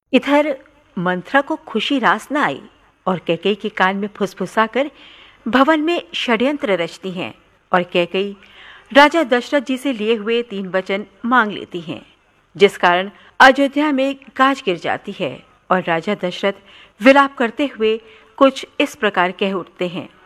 इधर मंथरा को खुशी रास न आई और कैकेयी के कान में फुसफुसाकर भवन में षड्यंत्र रचती हैं और कैकेयी राजा दशरथ जी से लिए हुए 3 वचन मांग लेती हैं, जिस कारण अयोध्या में गाज गिर जाती है और राजा दशरथ विलाप करते हुए कुछ इस प्रकार कह उठते हैं।